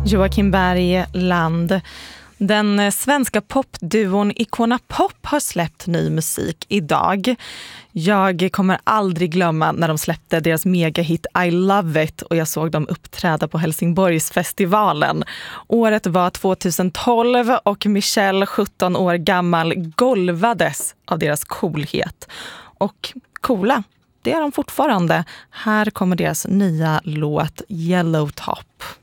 Joakim Berg Land. Den svenska popduon Icona Pop har släppt ny musik idag. Jag kommer aldrig glömma när de släppte deras megahit I Love It och jag såg dem uppträda på Helsingborgsfestivalen. Året var 2012 och Michelle, 17 år gammal, golvades av deras coolhet. Och coola, det är de fortfarande. Här kommer deras nya låt Yellow Top.